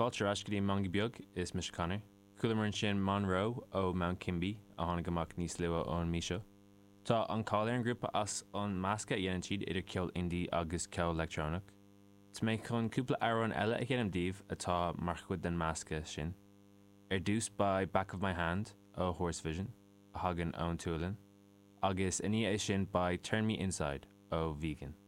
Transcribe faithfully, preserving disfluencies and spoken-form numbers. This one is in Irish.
fáilte ascailí mangi beag is mis Connor. Cúlamar sin Monroe ó Mount Kimby a tháinig amach níos lua ón míseo. Tá an cáilear grúpa as an másca dhéanann siad idir ceol indie agus ceol electronic. Tá méid chun cúpla árainn eile a chéanam díobh atá mar chud den másca sin. Ar dús by Back of My Hand ó Horse Vision a hagan ón túlan, agus iní é sin by Turn Me Inside ó Vegan.